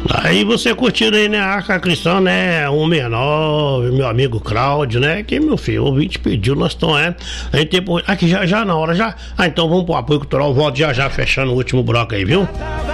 Aí você curtindo aí, né, Arca Cristã, né, 169, meu amigo Cláudio, né, que meu filho, o ouvinte pediu, nós estamos, a gente tem, aqui já na hora, já, então vamos pro apoio cultural, volto já fechando o último bloco aí, viu?